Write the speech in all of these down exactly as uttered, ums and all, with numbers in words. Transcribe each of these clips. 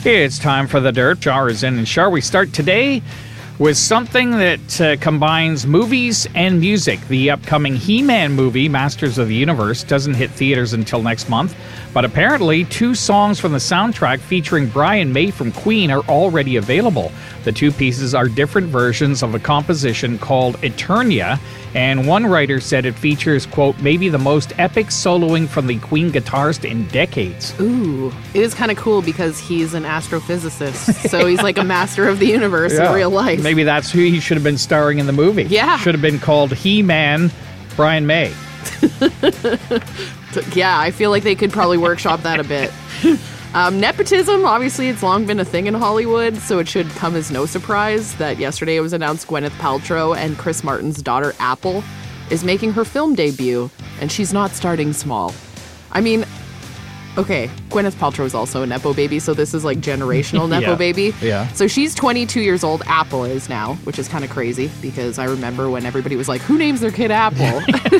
It's time for the Dirt. Shar is in, and Shar, we start today with something that uh, combines movies and music. The upcoming He-Man movie, Masters of the Universe, doesn't hit theaters until next month, but apparently two songs from the soundtrack featuring Brian May from Queen are already available. The two pieces are different versions of a composition called Eternia, and one writer said it features, quote, maybe the most epic soloing from the Queen guitarist in decades. Ooh, it is kind of cool because he's an astrophysicist, so he's like a master of the universe yeah. in real life. Maybe that's who he should have been starring in the movie. Yeah. Should have been called He-Man Brian May. Yeah, I feel like they could probably workshop that a bit. Um, nepotism, obviously, it's long been a thing in Hollywood, so it should come as no surprise that yesterday it was announced Gwyneth Paltrow and Chris Martin's daughter, Apple, is making her film debut, and she's not starting small. I mean, okay, Gwyneth Paltrow is also a Nepo baby, so this is like generational Nepo yeah. baby. Yeah. So she's twenty-two years old, Apple is now, which is kind of crazy because I remember when everybody was like, who names their kid Apple?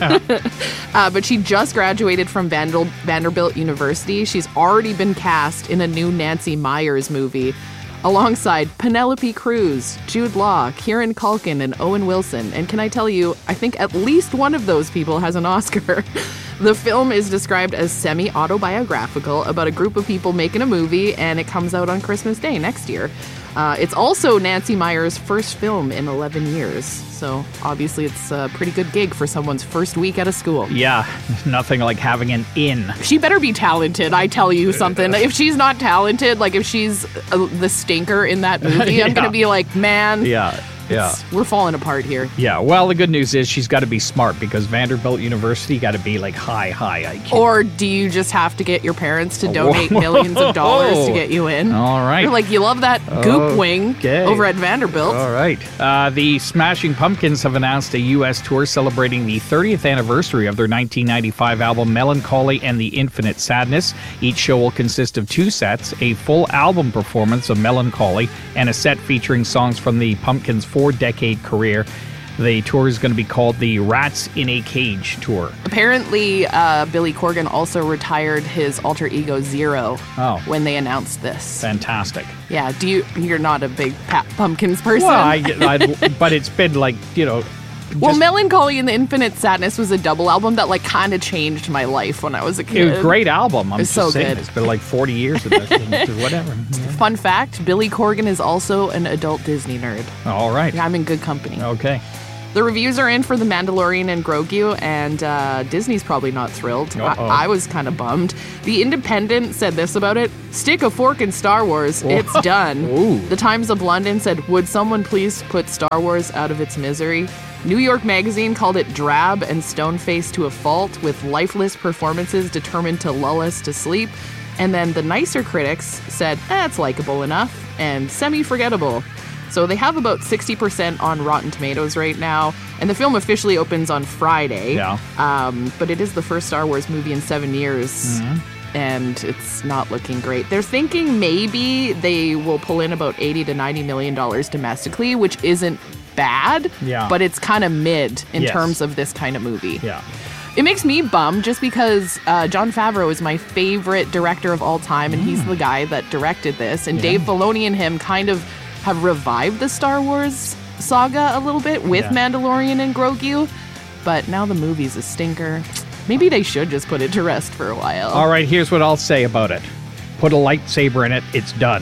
uh, but she just graduated from Vandal- Vanderbilt University. She's already been cast in a new Nancy Meyers movie alongside Penelope Cruz, Jude Law, Kieran Culkin, and Owen Wilson. And can I tell you, I think at least one of those people has an Oscar. The film is described as semi-autobiographical about a group of people making a movie, and it comes out on Christmas Day next year. Uh, it's also Nancy Meyers' first film in eleven years, so obviously it's a pretty good gig for someone's first week out of school. Yeah, nothing like having an in. She better be talented, I tell you something. If she's not talented, like if she's uh, the stinker in that movie, yeah. I'm going to be like, man. Yeah. Yeah. We're falling apart here. Yeah. Well, the good news is she's got to be smart because Vanderbilt University got to be like high, high I Q. Or do you just have to get your parents to donate Whoa. millions of dollars to get you in? All right. You're like, you love that goop okay. wing over at Vanderbilt. All right. Uh, the Smashing Pumpkins have announced a U S tour celebrating the thirtieth anniversary of their nineteen ninety-five album Melancholy and the Infinite Sadness. Each show will consist of two sets, a full album performance of Melancholy and a set featuring songs from the Pumpkins' four-decade career. The tour is going to be called the Rats in a Cage Tour. Apparently, uh, Billy Corgan also retired his alter ego Zero oh. when they announced this. Fantastic. Yeah, do you? You're not a big Pat Pumpkins person. Well, I, I, but it's been like, you know. Well, Melancholy and the Infinite Sadness was a double album that like kind of changed my life when I was a kid. It was a great album. I'm it's just so saying, good. It's been like forty years of this. Whatever. Yeah. Fun fact, Billy Corgan is also an adult Disney nerd. All right. Yeah, I'm in good company. Okay. The reviews are in for The Mandalorian and Grogu, and uh, Disney's probably not thrilled. I, I was kind of bummed. The Independent said this about it: stick a fork in Star Wars, it's done. Ooh. The Times of London said, would someone please put Star Wars out of its misery? New York Magazine called it drab and stone-faced to a fault, with lifeless performances determined to lull us to sleep. And then the nicer critics said, eh, it's likable enough and semi-forgettable. So they have about sixty percent on Rotten Tomatoes right now, and the film officially opens on Friday. Yeah. Um, but it is the first Star Wars movie in seven years, mm-hmm. and it's not looking great. They're thinking maybe they will pull in about eighty to ninety million dollars domestically, which isn't bad, yeah. but it's kind of mid in yes. terms of this kind of movie. Yeah. It makes me bummed just because uh, Jon Favreau is my favorite director of all time, and mm. he's the guy that directed this. And yeah. Dave Filoni and him kind of have revived the Star Wars saga a little bit with yeah. Mandalorian and Grogu, but now the movie's a stinker. Maybe they should just put it to rest for a while. All right, here's what I'll say about it. Put a lightsaber in it, it's done.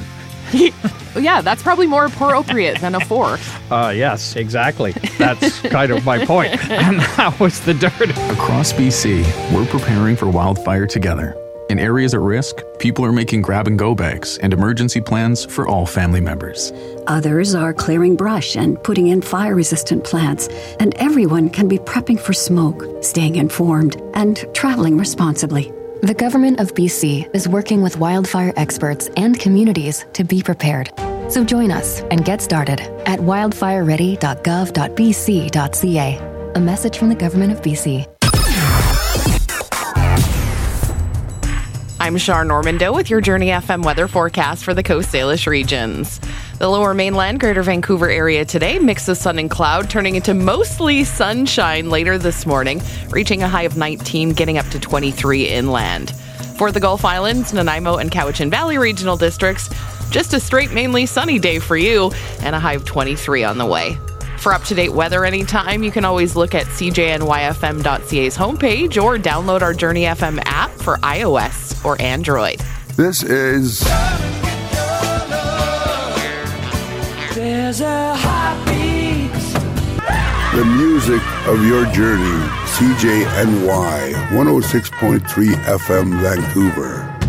Yeah, that's probably more appropriate than a fork. Uh, yes, exactly. That's kind of my point. And that was the dirt. Across B C, we're preparing for wildfire together. In areas at risk, people are making grab-and-go bags and emergency plans for all family members. Others are clearing brush and putting in fire-resistant plants. And everyone can be prepping for smoke, staying informed, and traveling responsibly. The Government of B C is working with wildfire experts and communities to be prepared. So join us and get started at wildfire ready dot gov dot b c dot c a. A message from the Government of B C. I'm Shar Normando with your Journey F M weather forecast for the Coast Salish regions. The lower mainland, Greater Vancouver area today, mix of sun and cloud, turning into mostly sunshine later this morning, reaching a high of nineteen, getting up to twenty-three inland. For the Gulf Islands, Nanaimo and Cowichan Valley regional districts, just a straight mainly sunny day for you, and a high of twenty-three on the way. For up-to-date weather anytime, you can always look at c j n y f m dot c a's homepage or download our Journey F M app for iOS or Android. This is... There's a heartbeat. The music of your journey. C J N Y one oh six point three F M Vancouver.